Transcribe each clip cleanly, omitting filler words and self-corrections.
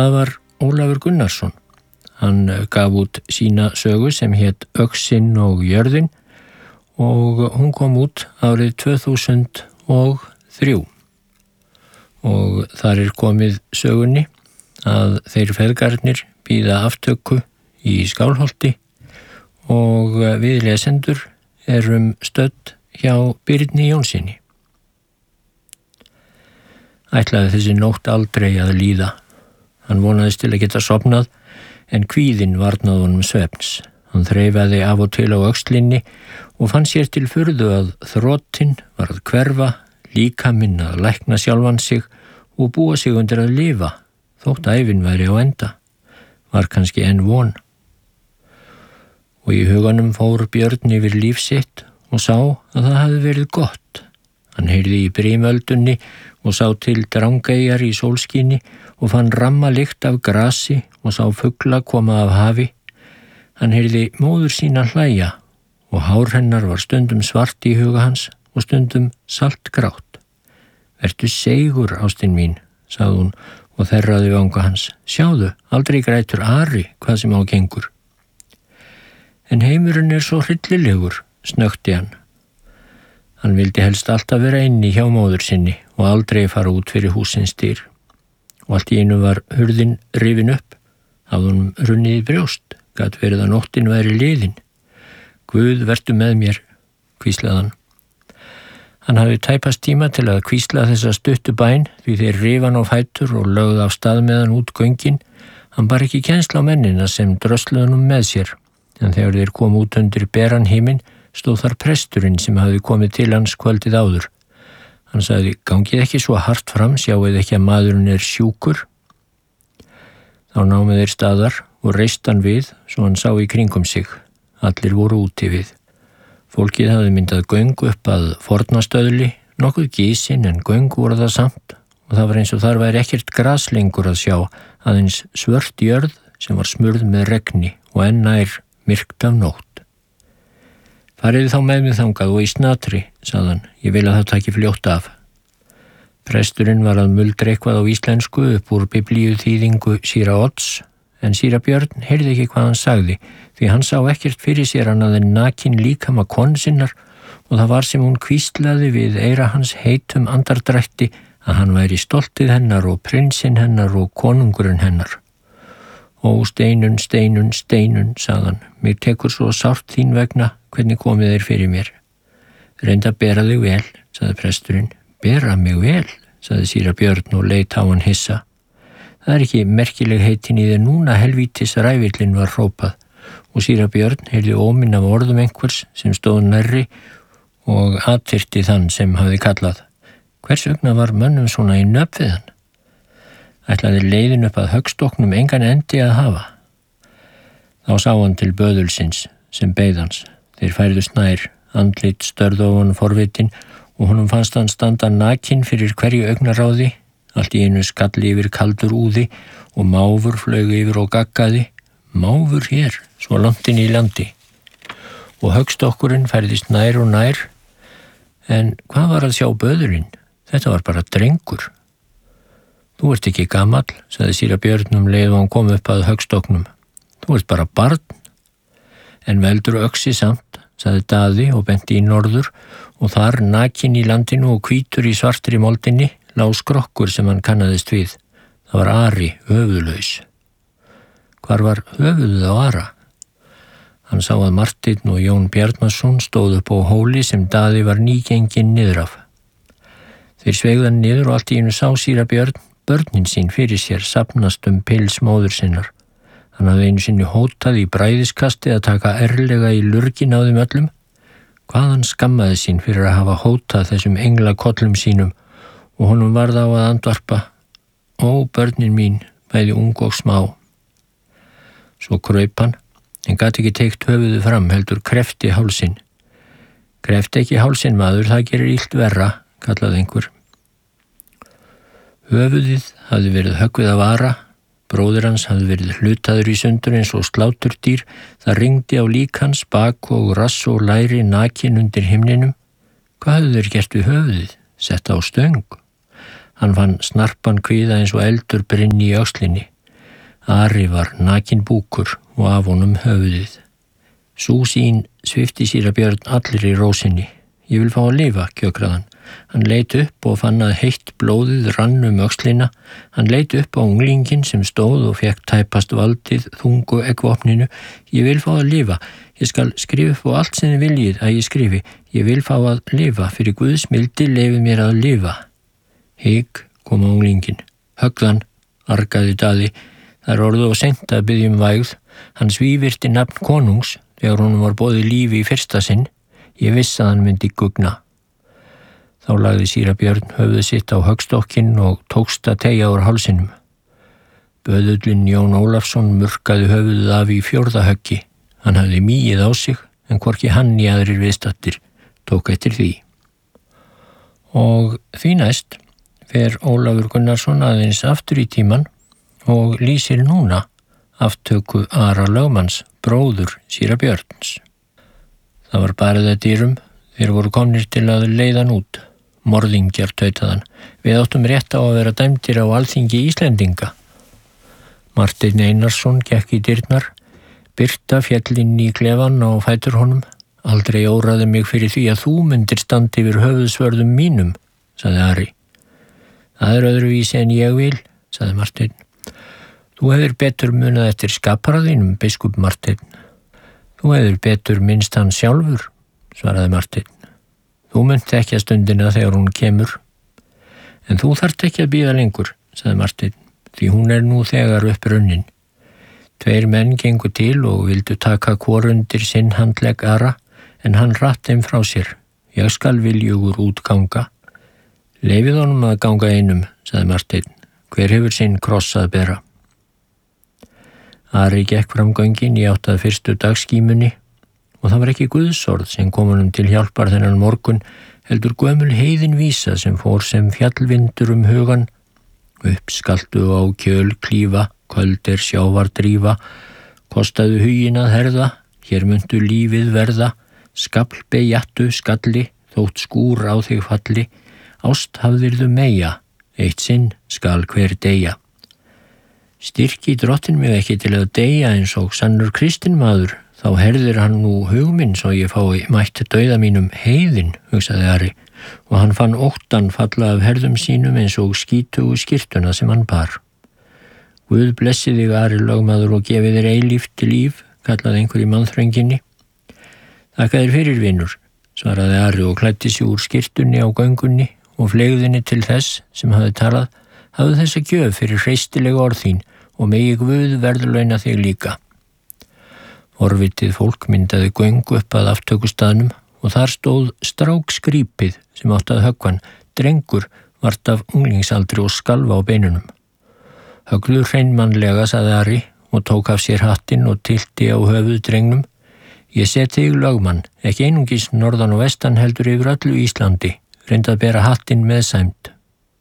Það var Ólafur Gunnarsson. Hann gaf út sína sögu sem hét Öxin og jörðin og hún kom út árið 2003. Og þar komið sögunni að þeir feðgarnir bíða aftöku í Skálholti og við lesendur erum stödd hjá Birni Jónssyni. Ætlaði þessi nótt aldrei að líða. Hann vonaðist til að geta sofnað en kvíðinn varnaði honum svefns. Hann þreifaði af og til á öxlinni og fann sér til furðu að þrotinn var að hverfa, líkaminn að lækna sjálfan sig og búa sig undir að lifa, þótt ævin væri á enda. Var kannski enn von. Og í huganum fór Björn yfir líf sitt og sá að það hafði verið gott. Hann heyrði í brimöldunni og sá til drangeyjar í sólskini og fann ramma lykt af grasi og sá fugla koma af hafi. Hann heyrði móður sína hlæja og hár hennar var stundum svart í huga hans og stundum saltgrátt. Vertu seigur, ástin mín, sagði hún og þerraði vanga hans. Sjáðu, aldrei grætur Ari hvað sem á gengur. En heimurinn svo hryllilegur, snökti hann. Hann vildi helst alltaf vera inni hjá móður sinni og aldrei fara út fyrir húsins dyr. Og allt í einu var hurðin rifin upp, hafði honum runnið í brjóst, gat verið að nóttin væri liðin. Guð, vertu með mér, hvíslaði hann. Hann hafði tæpast tíma til að hvísla þessa stuttu bæn því þeir rifu hann á fætur og lögðu af stað með hann út göngin. Hann bar ekki kennsl á mennina sem drösluðu honum með sér, en þegar þeir komu út undir beran himinn stóð þar presturinn sem hafði komið til hans kvöldið áður. Hann sagði, gangið ekki svo hart fram, sjáuð ekki að maðurinn sjúkur. Þá námu þeir staðar og reist hann við svo hann sá í kringum sig. Allir voru úti við. Fólkið hafði myndað göng upp að fornastöðli, nokkuð gísin en göng voru það samt og það var eins og þar væri ekkert gras lengur að sjá, aðeins svört jörð sem var smurð með regni og enn nær myrkt af nótt. Farið þá með mig þangað og í snatri, sagði hann, ég vil að það taki fljótt af. Presturinn var að muldra eitthvað á íslensku upp úr biblíu þýðingu síra Odds, en síra Björn heyrði ekki hvað hann sagði, því hann sá ekkert fyrir sér annað en nakin líkama konu sinnar og það var sem hún hvíslaði við eyra hans heitum andardrætti að hann væri stoltið hennar og prinsinn hennar og konungurinn hennar. Ó, Steinun, Steinun, Steinun, sagði hann, mér tekur svo sárt þín vegna, hvernig komið þeir fyrir mér. Reynda að bera þig vel, sagði presturinn. Bera mig vel, sagði síra Björn og leit á hann hissa. Það ekki merkileg heitin í þér núna, helvítis ræfillinn var hrópað og síra Björn heyrði óminn af orðum einhvers sem stóð nærri og athyrti þann sem hafði kallað. Hvers vegna var mönnum svona í nöp við hann? Ætlaði leiðin upp að höggstokknum engan endi að hafa. Þá sá hann til böðulsins sem beið hans. Þeir færðust nær, andlit störðu á hann forvitin og honum fannst hann standa nakinn fyrir hverju augnaráði. Allt í einu skalli yfir kaldur úði og máfur flaug yfir og gaggaði. Máfur hér, svo langt inn í landi. Og höggstokkurinn færðist nær og nær. En hvað var að sjá böðurinn? Þetta var bara drengur. Þú ert ekki gamall, sagði síra Björn leið og hann kom upp að höggstokknum. Þú ert bara barn. En veldur öxi samt, sagði Daði og benti í norður og þar nakinn í landinu og hvítur í svartri moldinni lá skrokkur sem hann kannaðist við. Það var Ari, höfuðlaus. Hvar var höfuðið á Ara? Hann sá að Marteinn og Jón Bjarnason stóð upp á hóli sem Daði var nýgenginn niður af. Þeir sveigðan niður og allt í einu sá síra Björn börnin sín fyrir sér safnast pils móður sinnar. Hann hafði einu sinni hótað í bræðiskasti að taka ærlega í lurgin á þeim öllum. Hvað hann skammaði sín fyrir að hafa hótað þessum englakollum sínum og honum varð á að andvarpa. Ó, börnin mín, bæði ung og smá. Svo kraup hann, en gat ekki teygt höfuðu fram, heldur krefti hálsinn. Krefti ekki hálsinn maður, það gerir illt verra, kallaði einhver. Höfuðið hafði verið höggvið af Ara, bróðir hans hafði verið hlutaður í sundur eins og sláturdýr, það ringdi á lík hans, bak og rass og læri nakin undir himninum. Hvað hafði þeir gert við höfuðið? Sett á stöng. Hann fann snarpan kvíða eins og eldur brynni í öxlinni. Ari var nakinn búkur og af honum höfuðið. Sú sýn svipti síra Björn allir í rósinni. Ég vil fá að lifa, kjökraðan. Hann leit upp og fann að heitt blóðið rann öxlina. Hann leit upp á unglingin sem stóð og fekk tæpast valdið þungu eggvopninu. Ég vil fá að lifa. Ég skal skrifa upp á allt sem þið viljið að ég skrifi. Ég vil fá að lifa. Fyrir Guðs mildi leyfið mér að lifa. Hik kom á unglingin. Höggðan, argaði Daði. Það orðið og seint að biðja vægð. Hann svívirti nafn konungs þegar honum var boðið lífi í fyrsta sinn. Ég vissi að hann myndi gugna. Þá lagði síra Björn höfuð sitt á höggstokkinn og tókst að teygja úr hálsinum. Böðullinn Jón Ólafsson murkaði höfuðið af í 4. höggi. Hann hafði mýið á sig, en hvorki hann í aðrir viðstattir tók eftir því. Og því næst fer Ólafur Gunnarsson aðeins aftur í tíman og lýsir núna aftöku Ara lögmanns, bróður síra Björns. Það var barið að dyrum, þeir voru komnir til að leiða hann út. Morðingjar, tautaðan. Við áttum rétt á að vera dæmdir á alþingi Íslendinga. Marteinn Einarsson gekk í dyrnar. Birta féll inn í klefan á fætur honum. Aldrei óraði mig fyrir því að þú myndir standi yfir höfuðsvörðum mínum, sagði Ari. Það er öðruvísi en ég vil, sagði Marteinn. Þú hefur betur munað eftir skaparaðinum, biskup Marteinn. Þú hefur betur minnst hann sjálfur, svaraði Marteinn. Þú munt ekki að stundina þegar hún kemur. En þú þarft ekki að bíða lengur, sagði Marteinn, því hún er nú þegar upprunnin. 2 menn gengu til og vildu taka hvor undir sinn handlegg Ara, en hann hratt þeim frá sér. Ég skal viljugur útganga. Leyfið honum að ganga einum, sagði Marteinn. Hver hefur sinn kross að bera? Ari gekk fram göngin í átt að fyrstu dagskímunni og það var ekki Guðsorð sem kom honum til hjálpar þennan morgun, heldur gömul heiðin vísa sem fór sem fjallvindur hugan. Uppskaltu á kjöl klífa, köld sjávar drífa, kostaðu huginn að herða, hér muntu lífið verða, skafl bejattu skalli, þótt skúr á þig falli, ást hafðirðu meja, eitt sinn skal hver deyja. Styrki drottin mig ekki til að deyja eins og sannur kristinmaður, þá herðir hann nú hug minn svo ég fái mætt dauða mínum heiðin, hugsaði Ari, og hann fann óttan falla af herðum sínum eins og skítugu skyrtuna sem hann bar. Guð blessi þig, Ari lögmaður, og gefi þér eilíft líf, kallaði einhver í mannþrönginni. Þakka þér fyrir, vinur, svaraði Ari og klæddi sig úr skyrtunni á göngunni og fleygðinni til þess sem hafði talað, hafði þessa gjöf fyrir hreistilega orð þín og megi Guð verðlauna þig líka. Forvitið fólk myndaði göngu upp að aftökustaðnum og þar stóð strákskrýpið sem átti að höggvan. Drengur vart af unglingsaldri og skalfa á beinunum. Höggðu hreinmannlega, sagði Ari og tók af sér hattinn og tylti á höfuð drengnum. Ég set þig lögmann, ekki einungis norðan og vestan heldur yfir öllu Íslandi, reyndi að bera hattinn með sæmd.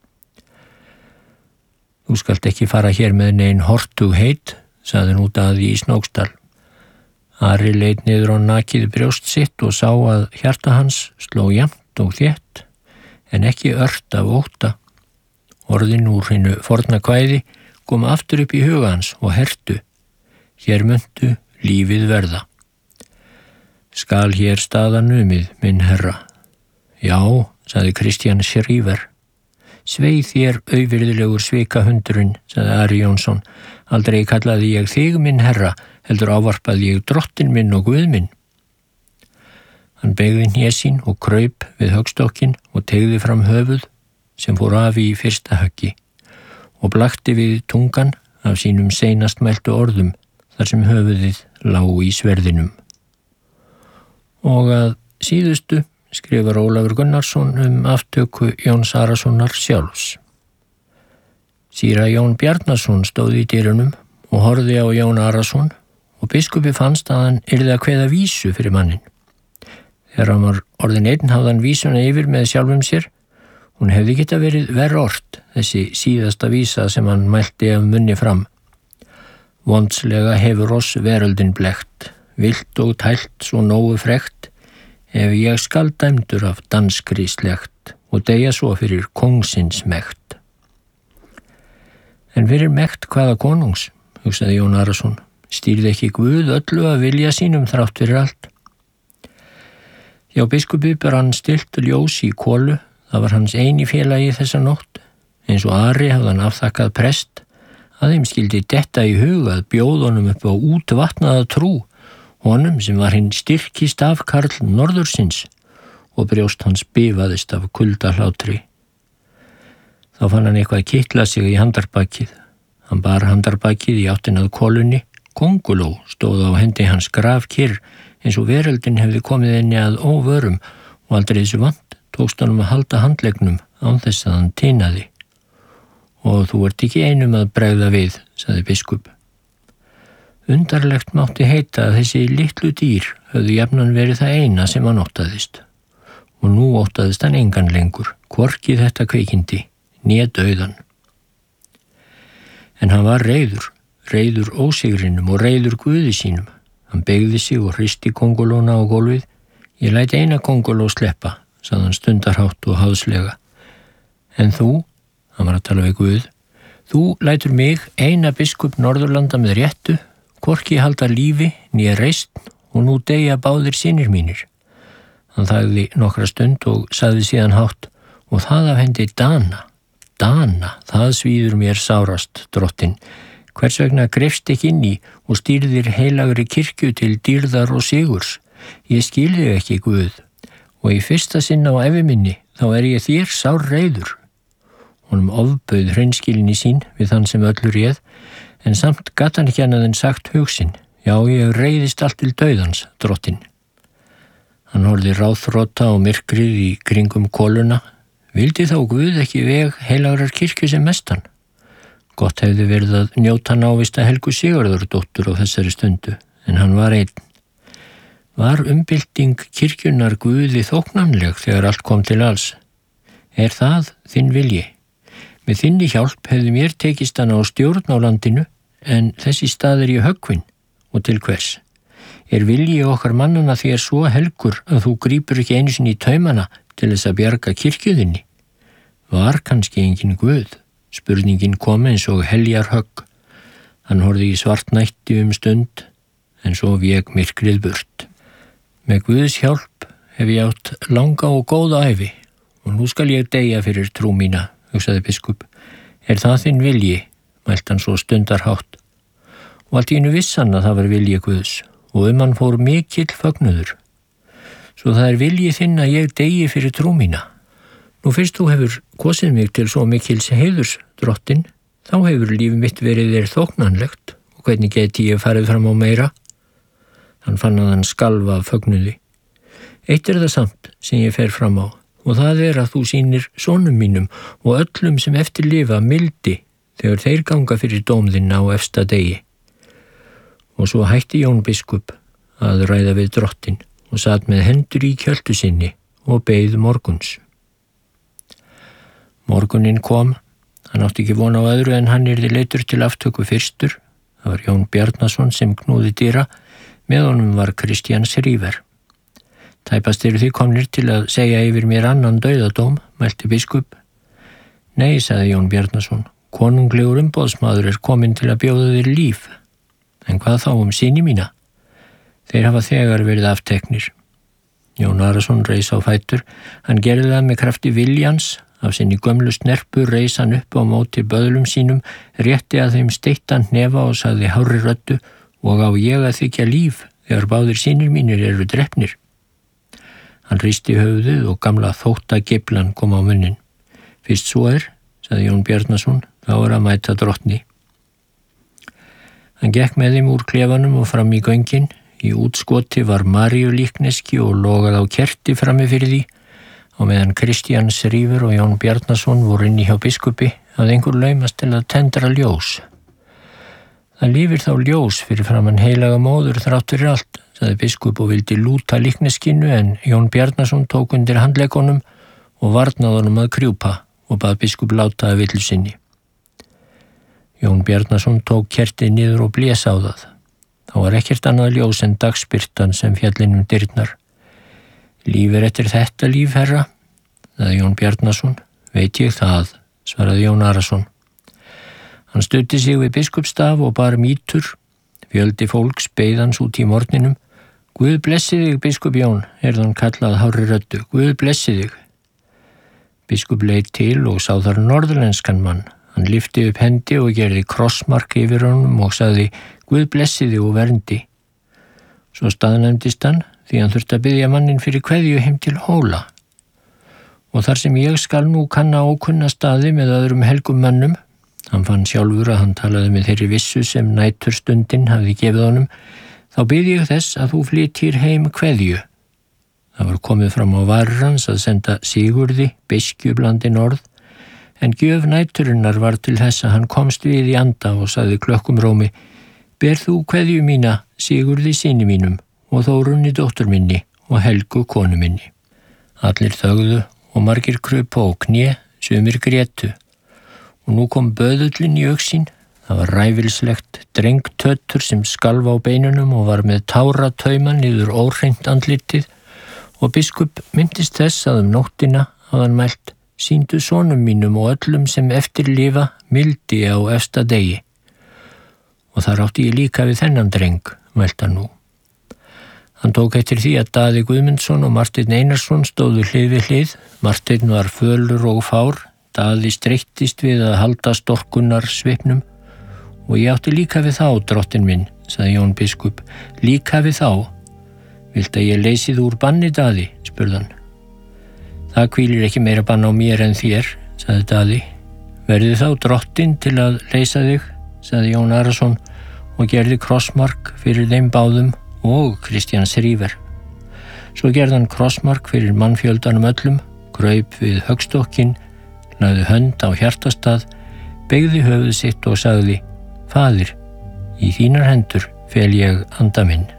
Þú skalt ekki fara hér með nein hortug heit, sagði nú Daði í Snóksdal. Ari leit niður á nakið brjóst sitt og sá að hjarta hans sló jafnt og þétt, en ekki ört af ótta. Orðin úr hinu forna kvæði kom aftur upp í huga hans og hertu. Hér muntu lífið verða. Skal hér staða numið, minn herra. Já, sagði Kristján Schríver. Svei þér auvirðilegur svikahundurinn, sagði Ari Jónsson. Aldrei kallaði ég þig, minn herra, heldur ávarpaði ég drottin minn og Guð minn. Hann beygði hné sín og kraup við höggstokkinn og teygði fram höfuð sem fór af í fyrsta höggi og blakti við tungan af sínum seinast mæltu orðum þar sem höfuðið lá í sverðinum. Og að síðustu skrifar Ólafur Gunnarsson aftöku Jóns Arasonar sjálfs. Síra Jón Bjarnason stóð í dyrunum og horfði á Jón Arason og biskupi fannst að hann yrði að kveða vísu fyrir mannin. Þegar hann var orðin einn hafði hann vísuna yfir með sjálfum sér. Hún hefði geta verið verð ort, þessi síðasta vísa sem hann mælti af munni fram. Vondslega hefur oss veröldin blekt, vilt og tælt svo nógu frekt, ef ég skal dæmdur af danskri slekt og deyja svo fyrir kongsins mekt. En fyrir mekt hvaða konungs, hugsaði Jón Arason. Stýrði ekki Guð öllu að vilja sínum þrátt fyrir allt? Hjá biskupi brann stillt ljós í kolu. Það var hans eini félagi þessa nótt. Eins og Ari hafði hann afþakkað prest að þeim skildi detta í hug að bjóða honum upp á útvatnaða trú, honum sem var hinn styrki stafkarl norðursins, og brjóst hans bifaðist af kuldahlátri. Þá fann hann eitthvað kitla sig í handarbakið. Hann bar handarbakið í áttina að kolunni. Kónguló stóð á hendi hans grafkyrr eins og veröldin hefði komið henni að óvörum og aldrei þessu vant tókst honum að halda handleggnum án þess að hann tinaði. Og þú ert ekki einum að bregða við, sagði biskup. Undarlegt mátti heita að þessi litlu dýr höfðu jafnan verið það eina sem hann óttaðist. Og nú óttaðist hann engan lengur, hvorki þetta kvikindi, né dauðan. En hann var reiður ósigrinum og reiður Guði sínum. Hann beygði sig og hristi kóngulóna á gólfið. Ég læt eina kónguló sleppa, sagði hann stundarhátt og háðslega. En þú, hann var að tala við Guð, þú lætur mig, eina biskup Norðurlanda með réttu, hvorki halda lífi, né reist, og nú deyja báðir synir mínir. Hann þagði nokkra stund og sagði síðan hátt, og það af hendi Dana, það svíður mér sárast, drottinn. Hvers vegna greifst ekki inn í og stýrðir heilagri kirkju til dýrðar og sigurs? Ég skil þig ekki, Guð, og í fyrsta sinn á ævi minni þá ég þér sár reiður. Honum ofbauð hreinskilni sín við þann sem öllu réð, en samt gat hann ekki annað en sagt hug sinn. Já, ég reiðist allt til dauðans, drottinn. Hann horfði ráðþrota og myrkrið í kringum koluna. Vildi þá Guð ekki veg heilagrar kirkju sem mestan? Gott hefði verið að njóta návista Helgu Sigurðardóttur á þessari stundu, en hann var einn. Var umbylting kirkjunnar Guði þóknanleg þegar allt kom til alls? Það þinn vilji? Með þinni hjálp hefði mér tekist hann á stjórn á landinu, en þessi stað í höggvinn, og til hvers? Vilji okkar mannana þér svo helgur að þú grípur ekki einu sinni í taumana til þess að bjarga kirkjuðinni? Var kannski engin Guð? Spurningin kom eins og heljar högg. Hann horfði í svartnætti stund, en svo vék myrkrið burt. Með Guðs hjálp hef ég átt langa og góða ævi, og nú skal ég deyja fyrir trú mína, hugsaði biskup. Það þinn vilji? Mælti hann svo stundarhátt. Og allt í einu viss hann að það var vilji Guðs, og hann fór mikill fögnuður. Svo það vilji þinn að ég deyji fyrir trú mína. Nú fyrst þú hefur kosið mig til svo mikils heiðurs, drottinn, þá hefur líf mitt verið þér þóknanlegt, og hvernig geti ég farið fram á meira? Hann fann að hann skalfa af fögnuði. Eitt það samt sem ég fer fram á, og það að þú sýnir sonum mínum og öllum sem eftir lifa mildi þegar þeir ganga fyrir dóm þinn á efsta degi. Og svo hætti Jón biskup að ræða við drottinn og sat með hendur í kjöltu sinni og beið morguns. Morguninn kom, hann átti ekki von á öðru en hann yrði leiddur til aftöku fyrstur. Það var Jón Bjarnason sem knúði dyra, með honum var Kristján Sríver. Tæpast þið komnir til að segja yfir mér annan dauðadóm, mælti biskup. Nei, sagði Jón Bjarnason, konunglegur umboðsmaður kominn til að bjóða þér líf. En hvað þá syni mína? Þeir hafa þegar verið afteknir. Jón Arason reis á fætur, hann gerði það með krafti viljans. Af sinni gömlu snerpu reis hann upp á móti böðlum sínum, rétti að þeim steittan hnefa og sagði hárri röddu, og á ég að þykja líf þegar báðir synir mínir eru drepnir. Hann hristi höfuðið og gamla þóttagiflan kom á munnin. Fyrst svo sagði Jón Bjarnason, þá að mæta drottni. Hann gekk með þeim úr klefanum og fram í göngin. Í útskoti var Maríu líkneski og logað á kerti frammi fyrir því. Og meðan Kristján Sríver og Jón Bjarnason voru inni hjá biskupi að einhver laumast til að tendra ljós. Það lifir þá ljós fyrir framan heilaga móður þrátt fyrir allt, sagði biskup og vildi lúta líkneskinu, en Jón Bjarnason tók undir handleggunum og varnaði honum að krjúpa og bað biskup láta að villu sinni. Jón Bjarnason tók kertið niður og blés á það. Þá var ekkert annað ljós en dagsbirtan sem fjall dyrnar. Líf eftir þetta líf, herra, sagði Jón Bjarnason. Veit ég það, svaraði Jón Arason. Hann studdi sig við biskupsstaf og bar mýtur. Fjöldi fólks beið hans út í morgninum. Guð blessi þig, biskup Jón, hann kallað hárri röddu. Guð blessi þig. Biskup leit til og sá þar norðurlenskan mann. Hann lyfti upp hendi og gerði krossmark yfir honum og sagði, Guð blessi þig og verndi. Svo staðnæmdist hann, því hann þurfti að biðja mannin fyrir kveðju heim til Hóla. Og þar sem ég skal nú kanna ókunna staði með öðrum helgum mönnum, hann fann sjálfur að hann talaði með þeirri vissu sem næturstundin hafði gefið honum, þá bið ég þess að þú flyttir heim kveðju. Það var komið fram á varir hans að senda Sigurði, biskjup landi norð, en gjöf næturinnar var til þess að hann komst við í anda og sagði klökkum rómi, ber þú kveðju mína Sigurði syni mínum og Þórunni dóttur minni og Helgu konu minni. Allir þögðu og margir krupu á kné, sumir grétu. Og nú kom böðullin í augsýn. Það var ræfilslegt drengtötur sem skalf á beinunum og var með táratauman niður óhreint andlitið og biskup myndist þess að nóttina hafði hann mælt, sýndu sonum mínum og öllum sem eftir lifa mildi á efsta degi. Og þar átti ég líka við þennan dreng, mælti hann nú. Hann tók eftir því að Daði Guðmundsson og Marteinn Einarsson stóðu hlið við hlið. Marteinn var fölur og fár, Daði streittist við að halda storkunar svipnum. Og ég átti líka við þá, drottin minn, sagði Jón biskup, líka við þá. Vilt að ég leysi þú úr banni, Daði, spurði hann. Það hvílir ekki meira bann á mér en þér, sagði Daði. Verði þá drottin til að leysa þig, sagði Jón Arason og gerði krossmark fyrir þeim báðum og Kristjáns Rífer. Svo gerði hann krossmark fyrir mannfjöldanum öllum, kraup við höggstokkin, lagði hönd á hjartastað, beygði höfuð sitt og sagði, Faðir, í þínar hendur fel ég anda minn.